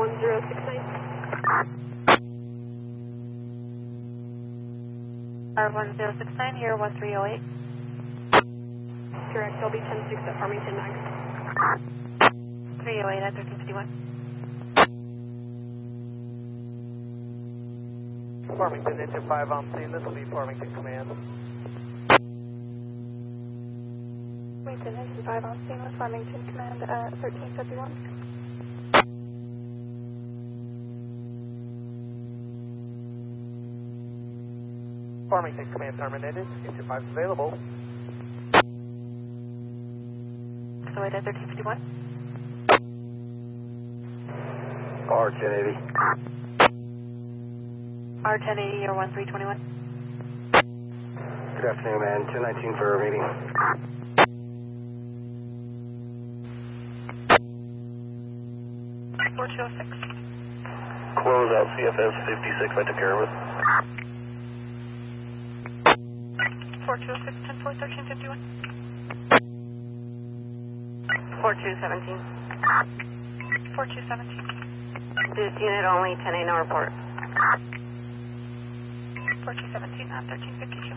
R1069 here, 1308. Correct, LB 106 at Farmington next. 308 at 1351. Farmington, engine 5 on scene. This will be Farmington Command. Farmington, engine 5 on scene with Farmington Command at 1351. Farmington Command terminated. Engine 5 is available. So wait at 1351. R1080. R1080 or 1321. Good afternoon, man. 1019 for a meeting. Close out CFS 56, I took care of it. 4206, 10-4, 1351. 4217. 4217. This unit only, 10-8, no report. 4217 at 1352.